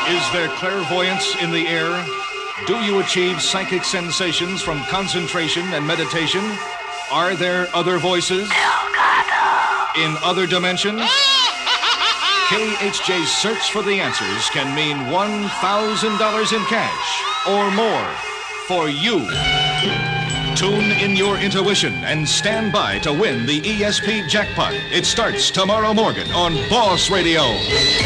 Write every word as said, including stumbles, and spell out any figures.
Is there clairvoyance in the air? Do you achieve psychic sensations from concentration and meditation? Are there other voices? In other dimensions? K H J's search for the answers can mean one thousand dollars in cash or more for you. Tune in your intuition and stand by to win the E S P jackpot. It starts tomorrow morning on Boss Radio.